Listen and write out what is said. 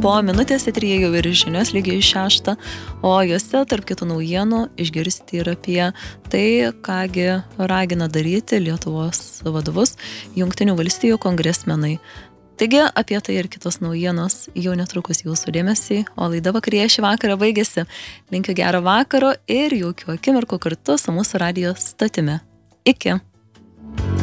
po minutės eteryje jau ir žinios lygiai 6, o juose tarp kitų naujienų išgirsti ir apie tai, kągi ragina daryti Lietuvos vadovus Jungtinių valstijų kongresmenai. Taigi apie tai ir kitos naujienos jau netrukus jūsų dėmesį, o laida Vakarėje šį vakarą baigėsi. Linkiu gero vakaro ir jaukių akimirkų kartu su mūsų radijo stotimi. Iki!